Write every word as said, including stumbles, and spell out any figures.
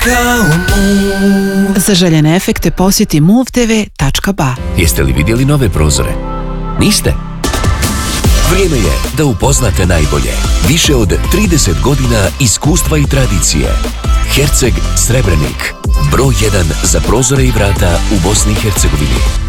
Za željene efekte posjeti move te ve tačka ba. Jeste li vidjeli nove prozore? Niste? Vrijeme je da upoznate najbolje. Više od trideset godina iskustva i tradicije. Herceg Srebrenik. Broj jedan za prozore i vrata u Bosni i Hercegovini.